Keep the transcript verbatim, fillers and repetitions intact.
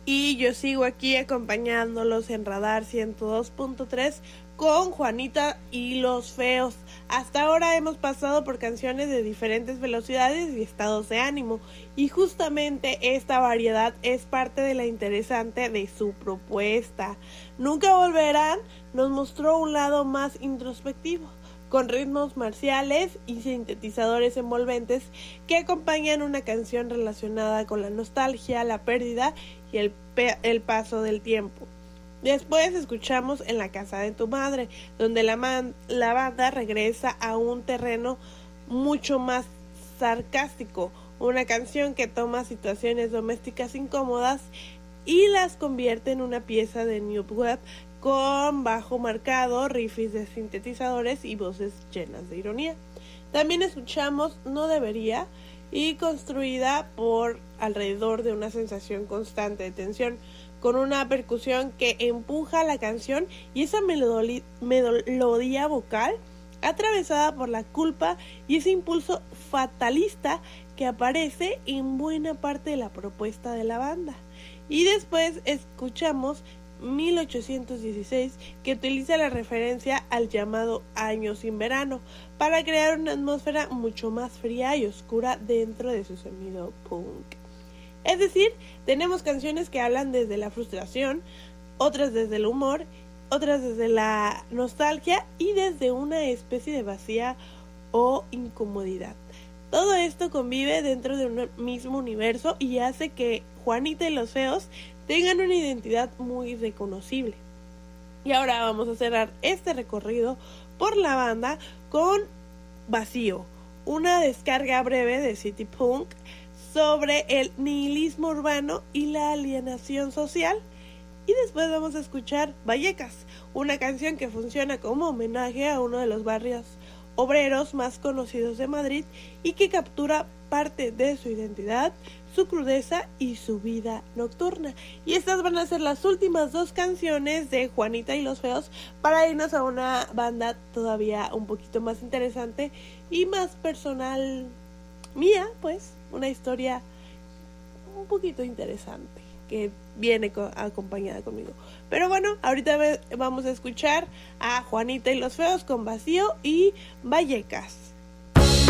Y yo sigo aquí acompañándolos en Radar ciento dos punto tres con Juanita y los Feos. Hasta ahora hemos pasado por canciones de diferentes velocidades y estados de ánimo, y justamente esta variedad es parte de la interesante de su propuesta. Nunca Volverán nos mostró un lado más introspectivo, con ritmos marciales y sintetizadores envolventes que acompañan una canción relacionada con la nostalgia, la pérdida y el, pe- el paso del tiempo. Después escuchamos En la casa de tu madre, donde la, man- la banda regresa a un terreno mucho más sarcástico, una canción que toma situaciones domésticas incómodas y las convierte en una pieza de New Wave con bajo marcado, riffs de sintetizadores y voces llenas de ironía. También escuchamos No Debería, y construida por alrededor de una sensación constante de tensión, con una percusión que empuja la canción y esa melodía, melodía vocal atravesada por la culpa y ese impulso fatalista que aparece en buena parte de la propuesta de la banda. Y después escuchamos mil ochocientos dieciséis, que utiliza la referencia al llamado Año sin Verano para crear una atmósfera mucho más fría y oscura dentro de su sonido punk. Es decir, tenemos canciones que hablan desde la frustración, otras desde el humor, otras desde la nostalgia y desde una especie de vacía o incomodidad. Todo esto convive dentro de un mismo universo y hace que Juanita y los Feos tengan una identidad muy reconocible. Y ahora vamos a cerrar este recorrido por la banda con Vacío, una descarga breve de City Punk sobre el nihilismo urbano y la alienación social. Y después vamos a escuchar Vallecas, una canción que funciona como homenaje a uno de los barrios obreros más conocidos de Madrid y que captura parte de su identidad, su crudeza y su vida nocturna. Y estas van a ser las últimas dos canciones de Juanita y los Feos para irnos a una banda todavía un poquito más interesante y más personal mía, pues una historia un poquito interesante que viene co- acompañada conmigo. Pero bueno, ahorita ve- vamos a escuchar a Juanita y los Feos con Vacío y Vallecas.